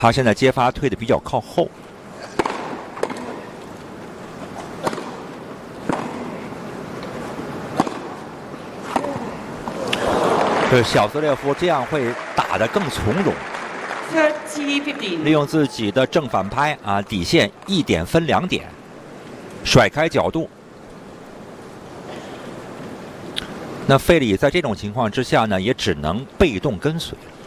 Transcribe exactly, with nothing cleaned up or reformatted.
他现在接发推的比较靠后。 是小泽列夫这样会打得更从容，利用自己的正反拍啊，底线一点分两点，甩开角度。那费里在这种情况之下呢，也只能被动跟随了。